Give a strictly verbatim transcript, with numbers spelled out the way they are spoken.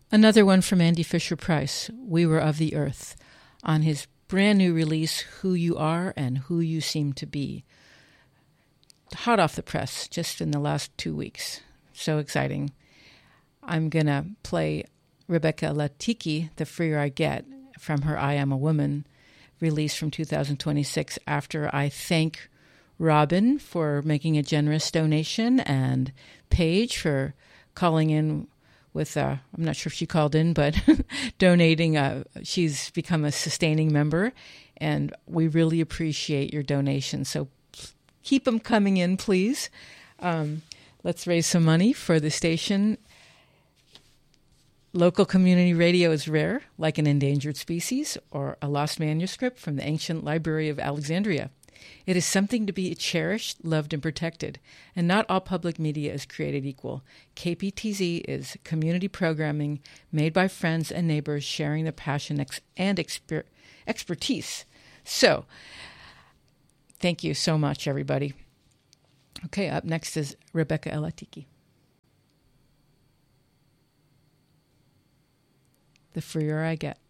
Another one from Andy Fisher-Price, We Were of the Earth, on his brand new release, Who You Are and Who You Seem to Be. Hot off the press, just in the last two weeks. So exciting. I'm going to play Rebecca Latiki, The Freer I Get, from her I Am a Woman release from two thousand twenty-six, after I thank Robin for making a generous donation and Paige for calling in with, uh, I'm not sure if she called in, but donating. Uh, she's become a sustaining member, and we really appreciate your donation. So keep them coming in, please. Um, let's raise some money for the station. Local community radio is rare, like an endangered species or a lost manuscript from the ancient library of Alexandria. It is something to be cherished, loved, and protected, and not all public media is created equal. K P T Z is community programming made by friends and neighbors sharing their passion ex- and exper- expertise. So, thank you so much, everybody. Okay, up next is Rebecca Latiki. The Freer I Get.